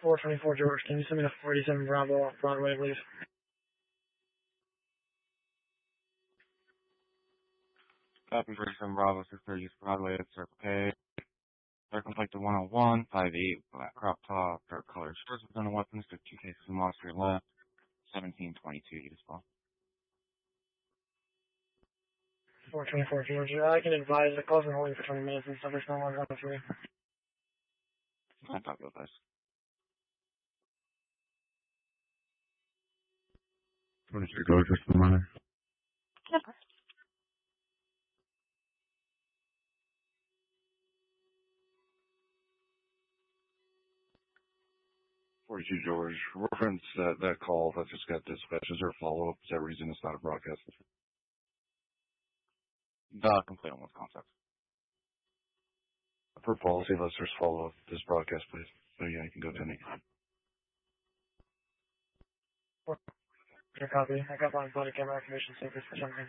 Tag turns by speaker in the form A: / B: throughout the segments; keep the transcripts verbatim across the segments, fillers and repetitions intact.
A: four twenty-four George, can you send me to four eighty-seven Bravo off Broadway, please?
B: Copy forty-seven Bravo, six thirty East Broadway, that's Circle K. Circumflex to one oh one, five eight, black crop top, dark colored shorts with no weapons, fifty cases of monster left, seventeen twenty-two, you just fall.
A: four twenty-four George, I can advise the calls are holding for twenty minutes and stuff, there's no one one three.
B: I thought about this.
C: twenty-three go just the money.
A: Yep.
C: forty-two George, reference that, that call that just got dispatched. Is there a follow-up? Is that reason it's not a broadcast?
B: The complete on with concept.
C: For policy, let's just follow up this broadcast, please. So yeah, you can go to me.
A: Your copy. I got my body camera activation savers for something.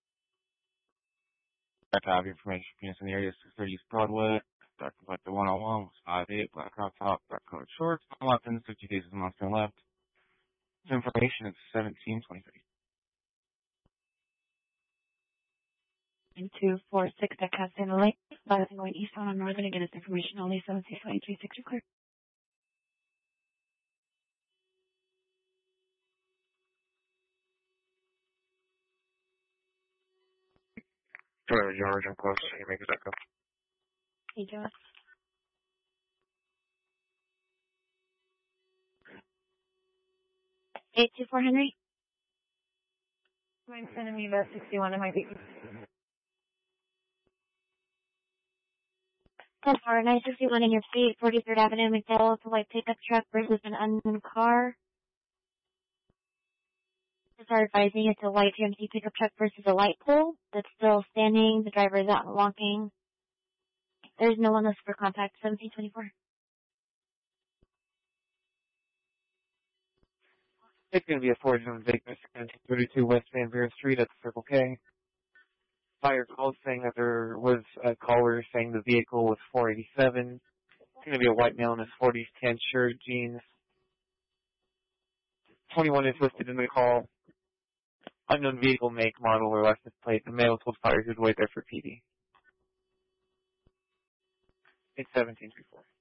B: I have information for penis in the area, six thirty East Broadway. Dark like the one oh one was five eight, black crop top, dark colored shorts, no weapons, fifty cases of monster left. This information is seventeen twenty-three.
D: two four six at Castaneda Lake. By going eastbound on Northern, again, it's information only, seventeen twenty-three, six, you're clear.
A: Sorry, George, I'm close. Can you make it echo?
D: Hey, Joe. eight two four Henry. Mind sending me the sixty-one, it might be. ten four, nine sixty-one in your feet, forty-third Avenue, McDowell, it's a white pickup truck versus an unknown car. Just are advising it's a white G M C pickup truck versus a light pole that's still standing. The driver is out walking. There's no one left for contact, seventeen twenty-four.
E: It's going to be a four-zone Vegas, thirty-two West Van Buren Street at Circle K. Fire called saying that there was a caller saying the vehicle was four eighty-seven. It's going to be a white male in his forties, tan shirt, jeans. twenty-one is listed in the call. Unknown vehicle, make, model, or license plate. The male told fire he would wait there for P D. It's seventeen twenty-four.